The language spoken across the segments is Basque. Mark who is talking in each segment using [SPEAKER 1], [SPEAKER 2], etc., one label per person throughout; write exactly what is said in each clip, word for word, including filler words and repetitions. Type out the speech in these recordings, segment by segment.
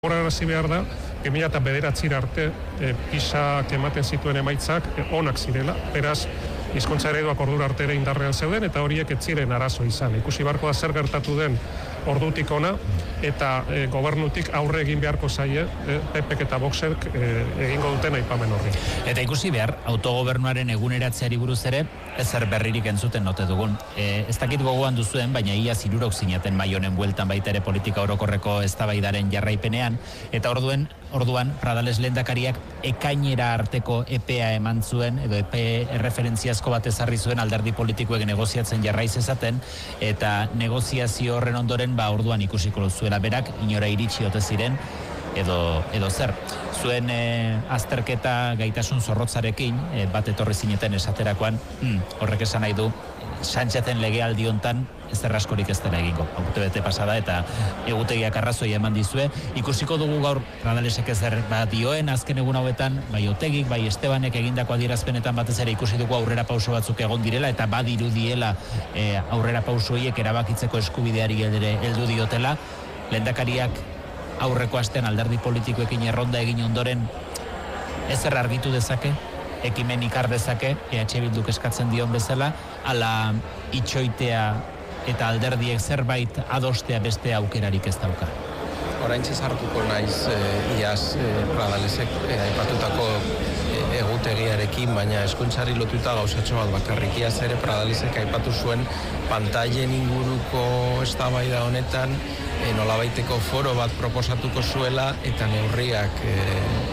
[SPEAKER 1] Horarazi behar da, bi mila bederatzira arte e, PISAk ematen zituen emaitzak e, onak zirela, beraz, hizkuntza ereduak ordura arte ere indarrean zeuden, eta horiek ez ziren arazo izan. Ikusi beharko da zer gertatu den ordutik ona, eta e, gobernutik aurre egin beharko zaie, e, P Pk eta Voxek e, egingo duten aipamen horri.
[SPEAKER 2] Eta ikusi behar, autogobernuaren eguneratzeari buruz ere, ezer berririk entzuten note dugun. E, ez dakit gogoan duzuen, baina ia zirurok zinaten Maionen bueltan baita ere politika orokorreko eztabaidaren jarraipenean, eta orduen, orduan, Pradales lehendakariak ekainera arteko epea eman zuen, edo epe erreferentziazko bat ezarri zuen alderdi politikoek negoziatzen jarraiz ezaten, eta negoziazio horren ondoren, ba orduan ikusiko zuela berak, inora iritsi ote ziren, edo, edo zer. Zuen e, azterketa gaitasun zorrotzarekin, e, bat etorri zineten esaterakoan, mm, horrek esan nahi du, Sánchezen legealdi hontan ezer askorik ez dela egingo. Urte bete pasada eta egutegiak arrazoi eman dizue. Ikusiko dugu gaur Pradalesek ezer bat dioen azken egun hauetan, bai Otegik, bai Estebanek egindako adierazpenetan batez ere ikusi dugu aurrera pauso batzuk egon direla eta badirudiela e, aurrera pauso horiek erabakitzeko eskubideari ere heldu diotela. Lehendakariak aurreko astean alderdi politikoekin erronda egin ondoren ezer argitu dezake, ekimen ikar dezake, E H Bilduk eskatzen dion bezala, ala itxoitea eta alderdiek zerbait adostea beste aukerarik ez dauka.
[SPEAKER 3] Oraintxe sartuko naiz e, iaz e, Pradalesek e, aipatutako e, egutegiarekin, baina eskuntzari lotuta gauzatxo bat bakarrik. Iaz ere Pradalesek aipatu zuen pantailen inguruko eztabaida honetan e, nolabaiteko foro bat proposatuko zuela eta neurriak e,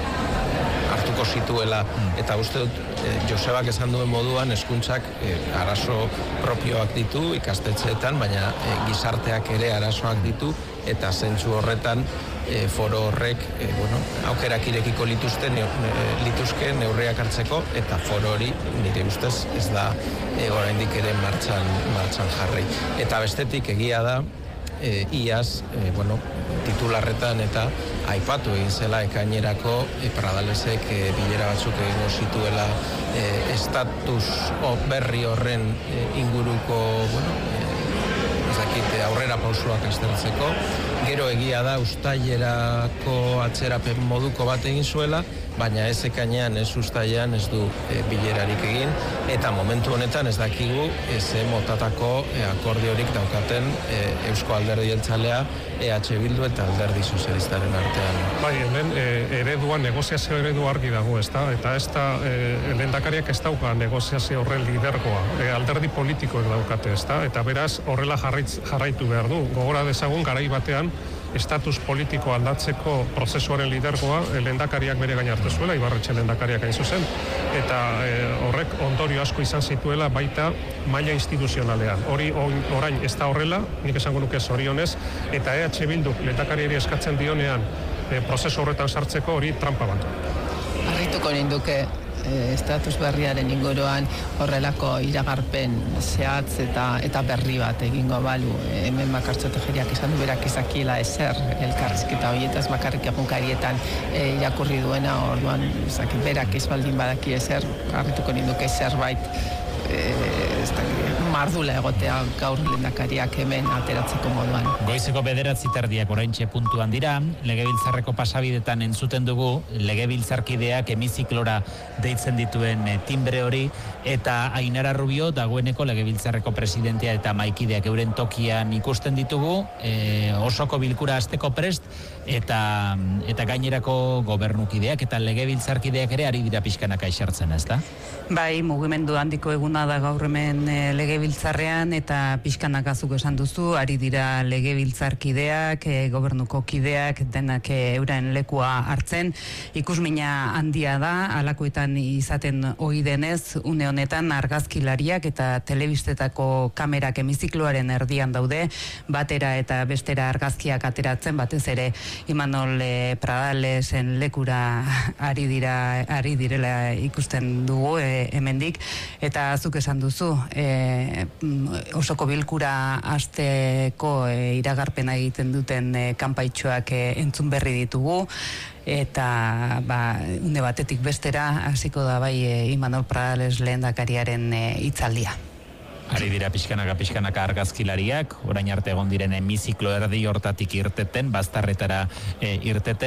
[SPEAKER 3] hartuko zituela, eta uste dut e, Josebak esan duen moduan eskuntzak e, arazo propioak ditu ikastetxeetan, baina e, gizarteak ere arazoak ditu, eta zentzu horretan e, foro horrek e, bueno, aukerak irekiko lituzte, ne, ne, lituzke neurriak hartzeko, eta foro hori nire ustez ez da e, oraindik ere martxan, martxan jarri. Eta bestetik egia da, E, iaz, e, bueno, titularretan eta aipatu egin zela ekainerako e, Pradalesek e, bilera batzuk egingo zituela e, estatus berri horren e, inguruko, bueno, e, ez dakit, aurrera pausoak aztertzeko. Gero egia da uztailerako atzerapen moduko bat egin zuela, baina ez ekainean, ez uztailean ez du e, bilerarik egin, eta momentu honetan ez dakigu ez motatako e, akordiorik daukaten e, Eusko Alderdi Jeltzalea, E H Bildu eta Alderdi Sozialistaren artean.
[SPEAKER 1] Bai, hemen e, eredua, negoziazio eredu argi dago, ez da, eta ez da, e, lehendakariak ez dauka negoziazio horren lidergoa, e, alderdi politikoek daukate, ez da, eta beraz horrela jarraitz, jarraitu behar du. Gogora dezagun garai batean, estatus politiko aldatzeko prozesuaren lidergoa e, lehendakariak bere gain hartu zuela, Ibarretxe lehendakariak hain zuzen, eta e, horrek ondorio asko izan zituela baita maila instituzionalean. Hori orain ez da horrela, nik esango nuke zorionez, eta E H Bilduk lehendakariari eskatzen dionean e, prozesu horretan sartzeko hori trampa bat.
[SPEAKER 4] Arrituko ninduke estatus berriaren inguruan horrelako iragarpen zehatz eta eta berri bat egingo balu. Hemen Bakartxo Tejeriak esan du berak izakila ezer elkarrizketa horietaz bakarrik egunkarietan e, irakurri duena, orduan ezakit, berak ez baldin badaki ezer, harrituko ninduke zerbait e, ez da, mardula egotea gaur lehendakariak hemen ateratzeko moduan.
[SPEAKER 2] Goizeko bederatzi terdiak oraintxe puntuan dira, legebiltzarreko pasabidetan entzuten dugu, legebiltzarkideak hemiziklora deitzen dituen e, timbre hori, eta Ainara Rubio dagoeneko legebiltzarreko presidentea eta maikideak euren tokian ikusten ditugu, e, osoko bilkura hasteko prest, eta, eta gainerako gobernukideak eta legebiltzarkideak ere ari dira pixkanaka esertzen, ez da?
[SPEAKER 5] Bai, mugimendu handiko eguna da gaur hemen e, legebiltzarrean, eta pixkanak azuk esan duzu, ari dira legebiltzarkideak, e, gobernuko kideak, denak e, euren lekua hartzen. Ikusmina handia da, alakoetan izaten ohi denez, une honetan argazkilariak eta telebistetako kamerak hemizikloaren erdian daude, batera eta bestera argazkiak ateratzen, batez ere Imanol e, Pradalesen lekura ari dira, ari direla ikusten dugu e, hemendik, eta azuk esan duzu, e, osoko bilkura hasteko e, iragarpena egiten duten e, kanpaitxoak e, entzun berri ditugu, eta ba, une batetik bestera hasiko da bai e, Imanol Pradales lehendakariaren hitzaldia.
[SPEAKER 2] Ari dira pixkanaka pixkanaka argazkilariak, orain arte egon diren hemiziklo erdi hortatik irteten, baztarretara e, irteten.